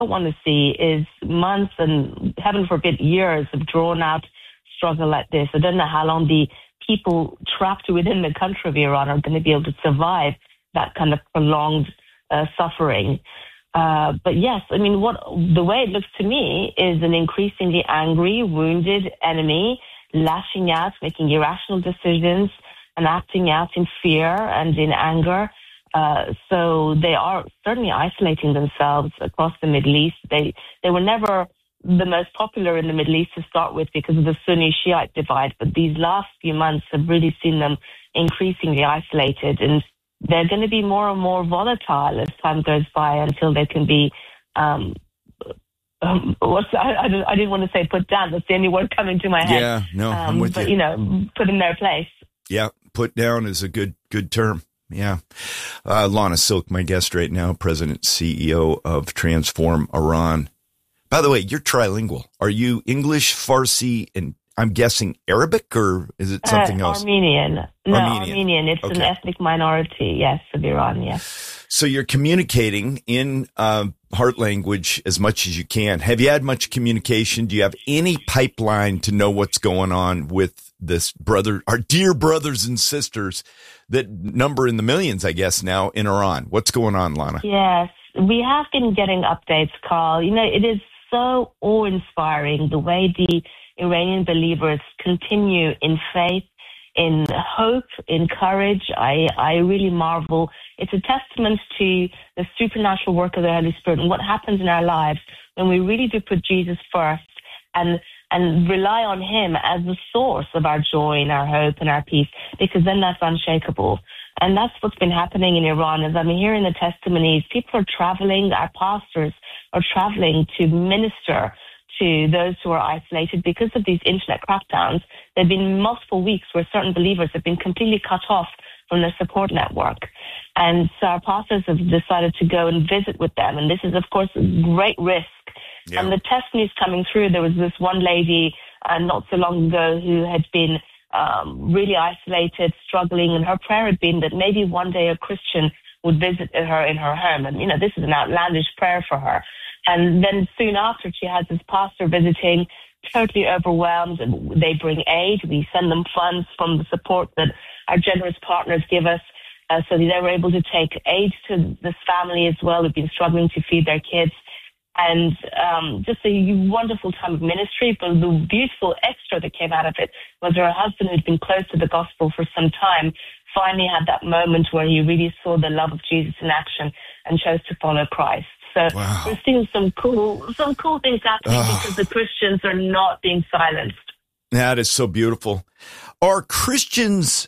don't want to see is months and, heaven forbid, years of drawn-out struggle like this. I don't know how long the people trapped within the country of Iran are going to be able to survive that kind of prolonged suffering. But yes, I mean, the way it looks to me is an increasingly angry, wounded enemy lashing out, making irrational decisions, and acting out in fear and in anger. So they are certainly isolating themselves across the Middle East. They were never the most popular in the Middle East to start with because of the Sunni-Shiite divide, but these last few months have really seen them increasingly isolated, and they're going to be more and more volatile as time goes by until they can be, I didn't want to say put down. That's the only word coming to my head. Yeah, no, I'm with you. But, put in their place. Yeah, put down is a good term. Yeah. Lana Silk, my guest right now, President CEO of Transform Iran. By the way, you're trilingual. Are you English, Farsi, and I'm guessing Arabic, or is it something else? Armenian. No, Armenian. It's an ethnic minority, yes, of Iran, yes. So you're communicating in heart language as much as you can. Have you had much communication? Do you have any pipeline to know what's going on with this our dear brothers and sisters that number in the millions, I guess, now in Iran? What's going on, Lana? Yes, we have been getting updates, Carl. It is so awe-inspiring the way the Iranian believers continue in faith, in hope, in courage. I really marvel. It's a testament to the supernatural work of the Holy Spirit and what happens in our lives when we really do put Jesus first and rely on him as the source of our joy and our hope and our peace, because then that's unshakable. And that's what's been happening in Iran. As I'm hearing the testimonies, people are traveling, our pastors are traveling to minister to those who are isolated because of these internet crackdowns. There have been multiple weeks where certain believers have been completely cut off from their support network. And so our pastors have decided to go and visit with them. And this is, of course, a great risk. Yeah. And the testimonies coming through, there was this one lady not so long ago who had been really isolated, struggling, and her prayer had been that maybe one day a Christian would visit her in her home. And, this is an outlandish prayer for her. And then soon after, she has this pastor visiting, totally overwhelmed, and they bring aid. We send them funds from the support that our generous partners give us, so they were able to take aid to this family as well who've been struggling to feed their kids. And just a wonderful time of ministry. But the beautiful extra that came out of it was her husband, who'd been close to the gospel for some time, finally had that moment where he really saw the love of Jesus in action and chose to follow Christ. So wow. We're seeing some cool things happening because the Christians are not being silenced. That is so beautiful. Are Christians,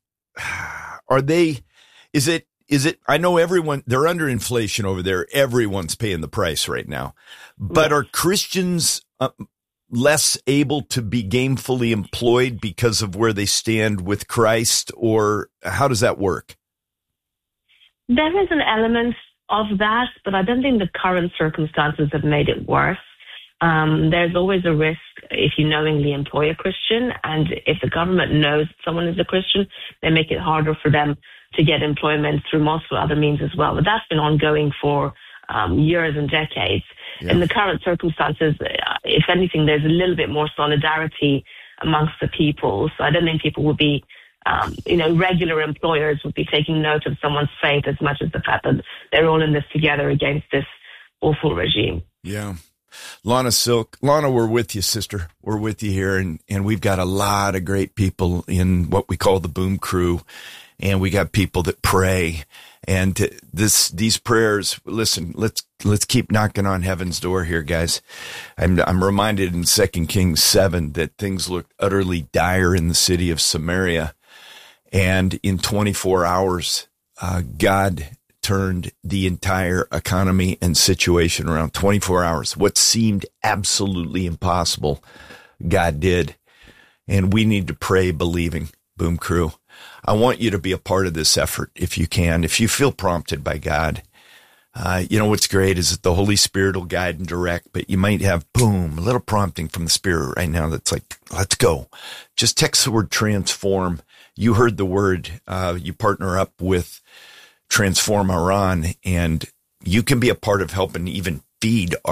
is it, I know everyone, they're under inflation over there. Everyone's paying the price right now. But Are Christians less able to be gainfully employed because of where they stand with Christ, or how does that work? There is an element of that, but I don't think the current circumstances have made it worse. There's always a risk if you knowingly employ a Christian, and if the government knows someone is a Christian, they make it harder for them to get employment through multiple other means as well. But that's been ongoing for years and decades. Yeah. In the current circumstances, if anything, there's a little bit more solidarity amongst the people. So I don't think people would be regular employers would be taking note of someone's faith as much as the fact that they're all in this together against this awful regime. Yeah. Lana Silk. Lana, we're with you, sister. We're with you here. And we've got a lot of great people in what we call the Boom Crew. And we got people that pray. And these prayers, listen, let's keep knocking on heaven's door here, guys. I'm reminded in 2 Kings 7 that things looked utterly dire in the city of Samaria. And in 24 hours, God turned the entire economy and situation around. 24 hours. What seemed absolutely impossible, God did. And we need to pray believing, Boom Crew. I want you to be a part of this effort if you can, if you feel prompted by God. What's great is that the Holy Spirit will guide and direct, but you might have, a little prompting from the Spirit right now that's like, let's go. Just text the word transform. You heard the word. You partner up with Transform Iran, and you can be a part of helping even feed